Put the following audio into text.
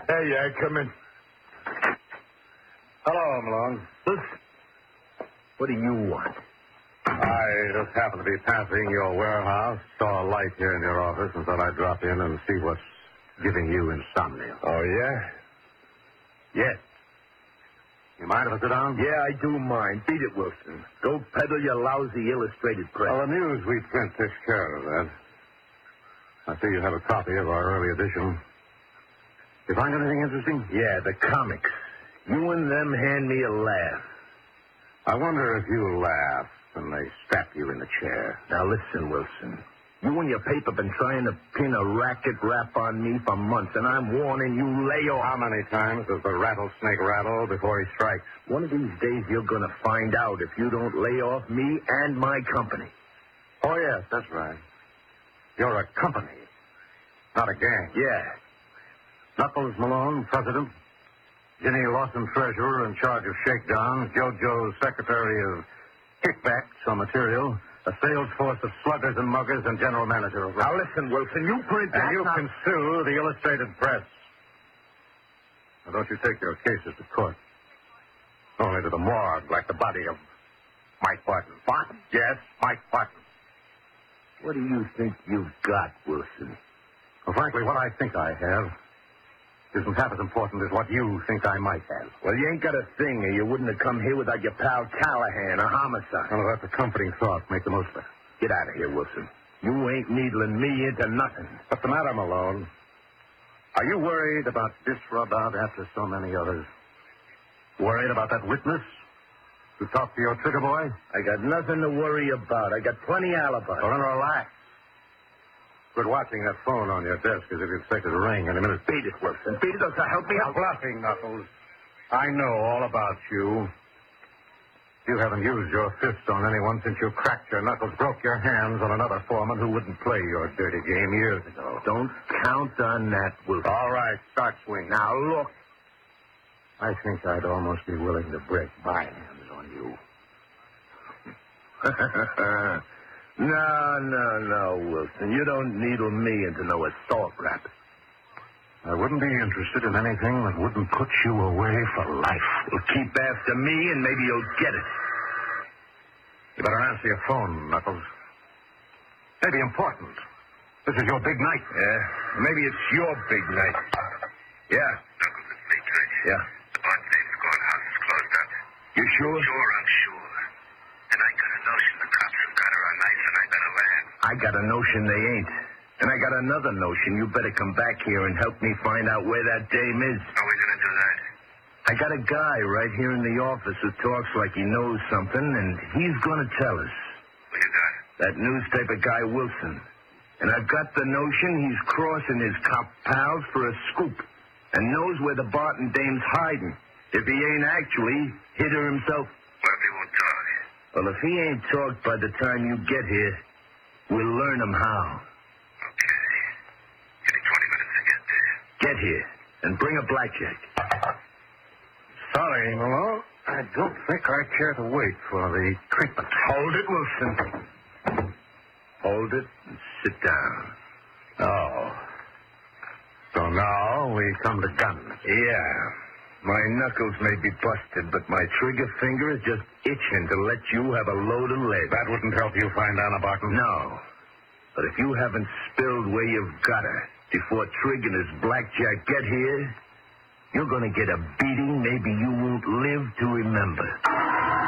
Hey, yeah, come in. Hello, Malone. What do you want? I just happened to be passing your warehouse, saw a light here in your office, and thought I'd drop in and see what's giving you insomnia. Oh, yeah? Yes. You mind if I sit down? Yeah, I do mind. Beat it, Wilson. Go peddle your lousy illustrated press. Well, the news we print takes care of that. I see you have a copy of our early edition. You find anything interesting? Yeah, the comics. You and them hand me a laugh. I wonder if you laugh when they strap you in the chair. Now, listen, Wilson. You and your paper been trying to pin a racket rap on me for months, and I'm warning you, lay off. How many times does the rattlesnake rattle before he strikes? One of these days, you're going to find out if you don't lay off me and my company. Oh, yes, that's right. You're a company, not a gang. Yeah. Knuckles Malone, president. Ginny Lawson, treasurer, in charge of shakedowns. JoJo, secretary of kickbacks on material. A sales force of sluggers and muggers, and general manager of... Now, listen, Wilson, you print that... And you can sue the illustrated press. Now, don't you take your cases to court. Only to the morgue, like the body of Mike Barton. Barton? Yes, Mike Barton. What do you think you've got, Wilson? Well, frankly, what I think I have isn't half as important as what you think I might have. Well, you ain't got a thing, or you wouldn't have come here without your pal Callahan, a homicide. Well, that's a comforting thought. Make the most of it. Get out of here, Wilson. You ain't needling me into nothing. What's the matter, Malone? Are you worried about this rub out after so many others? Worried about that witness who talked to your trigger boy? I got nothing to worry about. I got plenty alibi. Well, then relax. Quit watching that phone on your desk as if you expect it to ring in a minute. Beat it, Wilson. Beat it, or help me You're out. bluffing, Knuckles. I know all about you. You haven't used your fist on anyone since you cracked your knuckles, broke your hands on another foreman who wouldn't play your dirty game years ago. Don't count on that, Wilson. All right, start swinging. Now, look. I think I'd almost be willing to break my hands on you. No, Wilson. You don't needle me into no assault rap. I wouldn't be interested in anything that wouldn't put you away for life. Well, keep after me, and maybe you'll get it. You better answer your phone, Knuckles. Maybe important. This is your big night. Yeah, maybe it's your big night. Yeah. Knuckles, it's me, Judge. Yeah. The Barton-Davis courthouse is closed up. You sure? Sure, I'm sure. And I got a notion the cops have got her on ice, and I better land. I got a notion they ain't. And I got another notion. You better come back here and help me find out where that dame is. How are we going to do that? I got a guy right here in the office who talks like he knows something, and he's going to tell us. Who you got? That newspaper guy, Wilson. And I've got the notion he's crossing his cop pals for a scoop and knows where the Barton dame's hiding. If he ain't actually hit her himself. What if he won't talk? Well, if he ain't talked by the time you get here, we'll learn him how. Okay. Give me 20 minutes to get there. Get here and bring a blackjack. Sorry, Malone. I don't think I care to wait for the treatment. Hold it, Wilson. Hold it and sit down. Oh. So now we come to guns. Yeah. My knuckles may be busted, but my trigger finger is just itching to let you have a load of lead. That wouldn't help you find Anna Barton? No. But if you haven't spilled where you've got her before Trigg and his blackjack get here, you're going to get a beating maybe you won't live to remember.